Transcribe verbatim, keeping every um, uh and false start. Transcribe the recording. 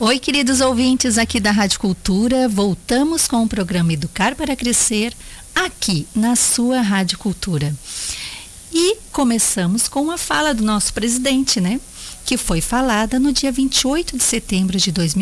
Oi, queridos ouvintes aqui da Rádio Cultura, voltamos com o programa Educar para Crescer, aqui na sua Rádio Cultura. E começamos com a fala do nosso presidente, né? Que foi falada no dia vinte e oito de setembro de dois mil